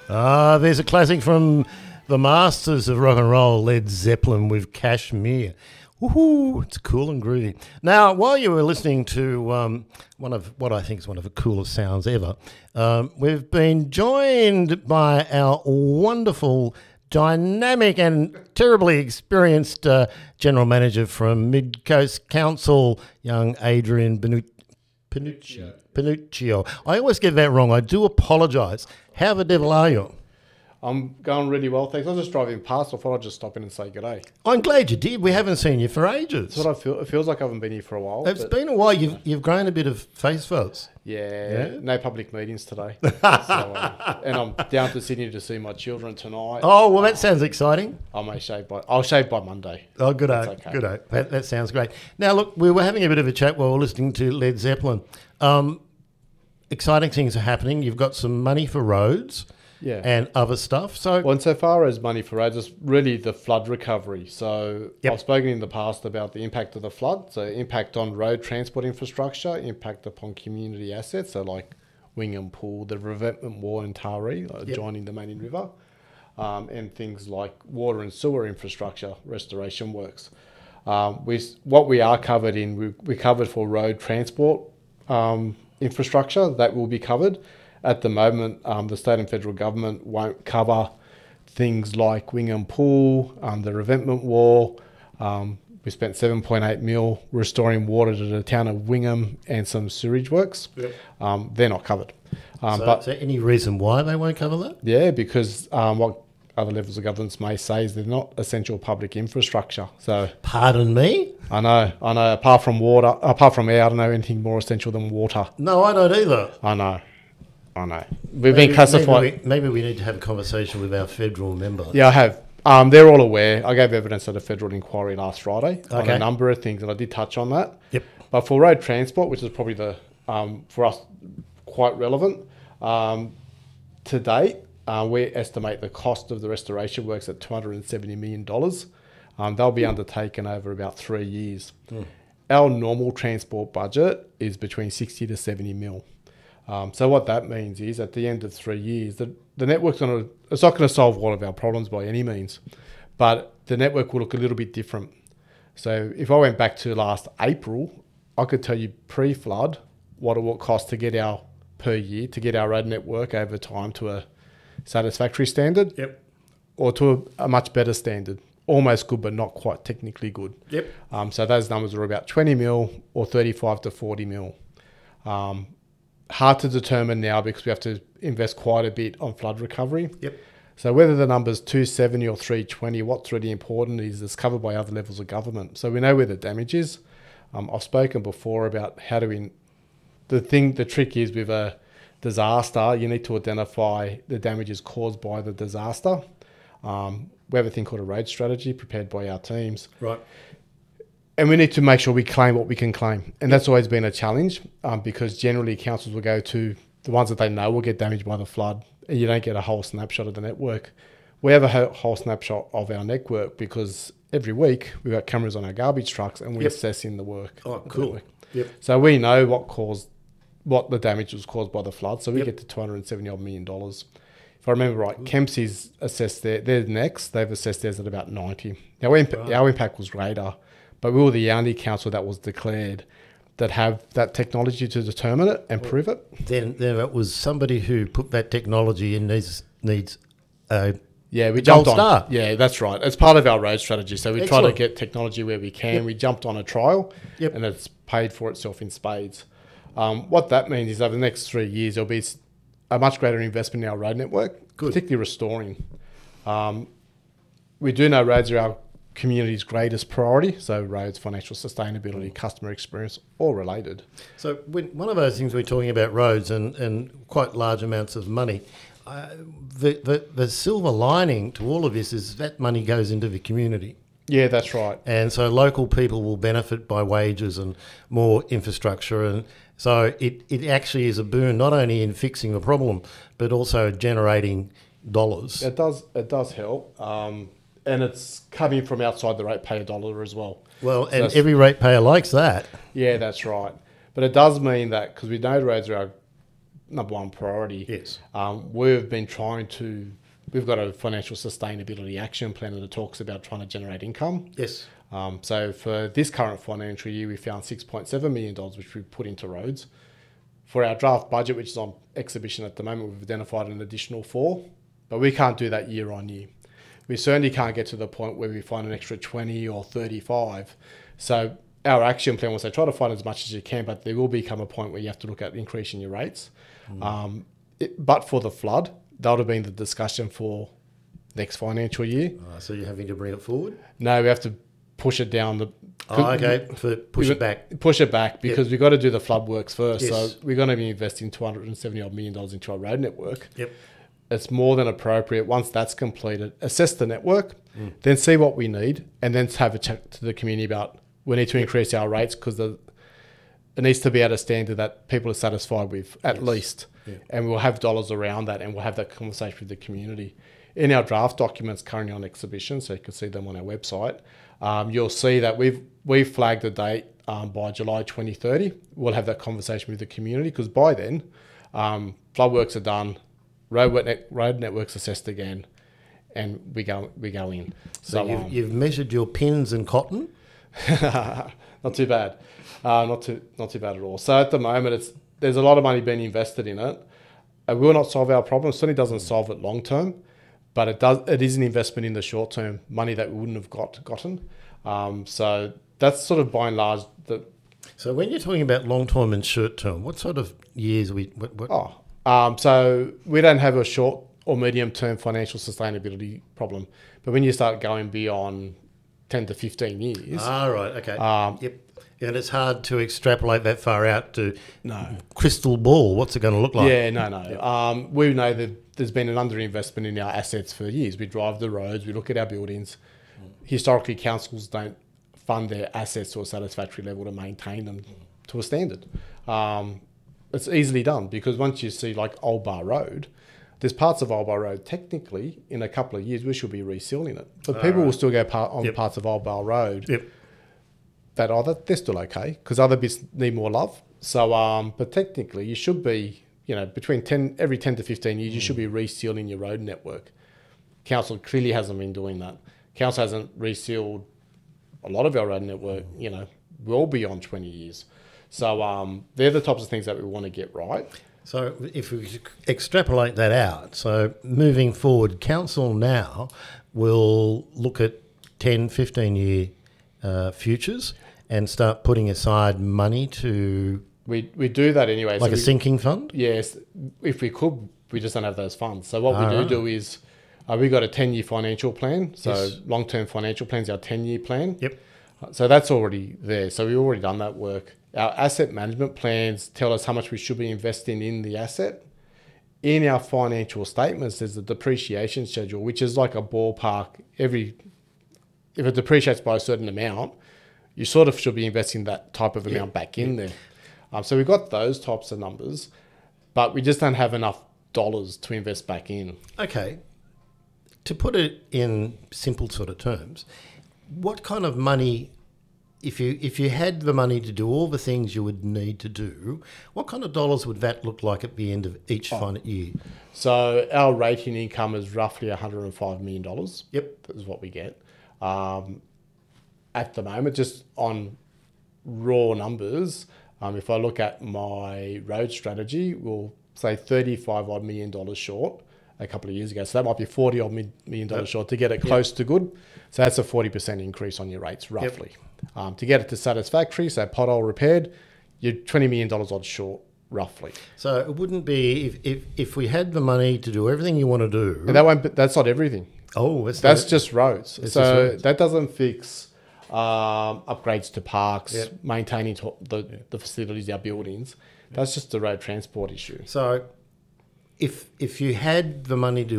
There's a classic from the masters of rock and roll, Led Zeppelin, with Kashmir. Woohoo! It's cool and groovy. Now, while you were listening to one of what I think is one of the coolest sounds ever, we've been joined by our wonderful, dynamic and terribly experienced General Manager from Mid-Coast Council, young Adrian Panuccio. I always get that wrong. I do apologise. How the devil are you? I'm going really well, thanks. I was just driving past. I thought I'd just stop in and say good day. I'm glad you did. We haven't seen you for ages. That's what I feel. It feels like I haven't been here for a while. It's been a while. You've grown a bit of face fuzz. Yeah, no public meetings today. And I'm down to Sydney to see my children tonight. Oh, well, that sounds exciting. I'll shave by Monday. Oh, good day. Okay. Good day. That sounds great. Now, look, we were having a bit of a chat while we were listening to Led Zeppelin. Exciting things are happening. You've got some money for roads. Yeah. And other stuff. Well, and so far as money for roads, it's really the flood recovery. So I've spoken in the past about the impact of the flood. So impact on road transport infrastructure, impact upon community assets. So like Wingham Pool, the revetment wall in Taree, joining the Manning River, and things like water and sewer infrastructure restoration works. What we are covered in, we covered for road transport infrastructure, that will be covered. At the moment, the state and federal government won't cover things like Wingham Pool, the revetment wall. We spent 7.8 mil restoring water to the town of Wingham and some sewage works. Yep. They're not covered. But is there any reason why they won't cover that? Yeah, because what other levels of governance may say is they're not essential public infrastructure. So, pardon me? I know. Apart from air, I don't know anything more essential than water. No, I don't either. I know. We've been classified. Maybe we need to have a conversation with our federal member. Yeah, I have. They're all aware. I gave evidence at a federal inquiry last Friday on a number of things, and I did touch on that. Yep. But for road transport, which is probably the for us quite relevant, to date, we estimate the cost of the restoration works at $270 million. They'll be undertaken over about 3 years. Our normal transport budget is between 60 to 70 mil. So what that means is at the end of 3 years, the network's it's not going to solve all of our problems by any means, but the network will look a little bit different. So if I went back to last April, I could tell you pre-flood what it will cost to get our road network over time to a satisfactory standard, or to a much better standard. Almost good, but not quite technically good. So those numbers are about 20 mil or 35 to 40 mil. Hard to determine now because we have to invest quite a bit on flood recovery. So whether the number's 270 or 320, what's really important is it's covered by other levels of government. So we know where the damage is. I've spoken before about how do the trick is with a disaster, you need to identify the damages caused by the disaster. We have a thing called a road strategy prepared by our teams. Right. And we need to make sure we claim what we can claim. And that's always been a challenge because generally councils will go to the ones that they know will get damaged by the flood, and you don't get a whole snapshot of the network. We have a whole snapshot of our network because every week we've got cameras on our garbage trucks and we're assessing the work. Oh, cool. So we know what the damage was caused by the flood. So we get to $270 odd million. If I remember right, Kempsey's assessed they're next. They've assessed theirs at about 90. Now our impact was greater. But we were the only council that was declared that have that technology to determine it and prove it. Then it was somebody who put that technology in needs a we jumped on. Star. Yeah, that's right. It's part of our road strategy. So we try to get technology where we can. We jumped on a trial and it's paid for itself in spades. What that means is over the next 3 years, there'll be a much greater investment in our road network, particularly restoring. We do know roads are our community's greatest priority, so roads, financial sustainability, customer experience, all related. So one of those things we're talking about roads and quite large amounts of money, the silver lining to all of this is that money goes into the community. Yeah, that's right. And so local people will benefit by wages and more infrastructure, and so it actually is a boon not only in fixing the problem but also generating dollars. It does help. And it's coming from outside the ratepayer dollar as well. Well, so and every ratepayer likes that. Yeah, that's right. But it does mean that because we know roads are our number one priority. Yes. We've been trying to. We've got a financial sustainability action plan that talks about trying to generate income. Yes. So for this current financial year, we found $6.7 million, which we put into roads. For our draft budget, which is on exhibition at the moment, we've identified an additional 4, but we can't do that year on year. We certainly can't get to the point where we find an extra 20 or 35. So our action plan was to try to find as much as you can, but there will become a point where you have to look at increasing your rates. But for the flood, that would have been the discussion for next financial year. So you're having to bring it forward? No, we have to push it down. Push it back. Push it back because we've got to do the flood works first. Yes. So we're going to be investing $270 million into our road network. Yep. It's more than appropriate. Once that's completed, assess the network, then see what we need, and then have a chat to the community about we need to increase our rates because it needs to be at a standard that people are satisfied with at least. Yeah. And we'll have dollars around that, and we'll have that conversation with the community. In our draft documents currently on exhibition, so you can see them on our website, you'll see that we've flagged a date by July 2030. We'll have that conversation with the community because by then, flood works are done, road networks assessed again, and we go in. So you've measured your pins and cotton? Not too bad. Not too bad at all. So at the moment, there's a lot of money being invested in it. It will not solve our problem. It certainly doesn't solve it long term, but it is an investment in the short term, money that we wouldn't have gotten. So that's sort of by and large So when you're talking about long term and short term, what sort of years so we don't have a short or medium term financial sustainability problem, but when you start going beyond 10 to 15 years. Right. Okay. Yep. And it's hard to extrapolate that far out to crystal ball. What's it going to look like? Yeah, no. Yep. We know that there's been an underinvestment in our assets for years. We drive the roads, we look at our buildings. Historically, councils don't fund their assets to a satisfactory level to maintain them to a standard. It's easily done because once you see like Old Bar Road, there's parts of Old Bar Road, technically, in a couple of years, we should be resealing it. But people will still go parts of Old Bar Road that they're still okay because other bits need more love. So, but technically, you should be, between every 10 to 15 years, you should be resealing your road network. Council clearly hasn't been doing that. Council hasn't resealed a lot of our road network, well beyond 20 years. So they're the types of things that we want to get right. So if we extrapolate that out, so moving forward, council now will look at 10, 15-year futures and start putting aside money to... We do that anyway. Like a sinking fund? Yes. If we could, we just don't have those funds. So what we do is we got a 10-year financial plan. So long-term financial plan is our 10-year plan. Yep. So that's already there. So we've already done that work. Our asset management plans tell us how much we should be investing in the asset. In our financial statements, there's a depreciation schedule, which is like a ballpark. If it depreciates by a certain amount, you sort of should be investing that type of amount back in there. So we've got those types of numbers, but we just don't have enough dollars to invest back in. Okay. To put it in simple sort of terms, what kind of money, if you had the money to do all the things you would need to do, what kind of dollars would that look like at the end of each financial year? So our rating income is roughly $105 million. Yep. That is what we get. At the moment, just on raw numbers, if I look at my road strategy, we'll say $35 odd million short a couple of years ago. So that might be $40 odd million short to get it close to good. So that's a 40% increase on your rates, roughly. To get it to satisfactory, so pothole repaired, you're $20 million odd short, roughly. So it wouldn't be, if we had the money to do everything you want to do... And that's not everything. Oh, that's just roads. So that doesn't fix upgrades to parks, maintaining the facilities, our buildings. That's just the road transport issue. So if you had the money to do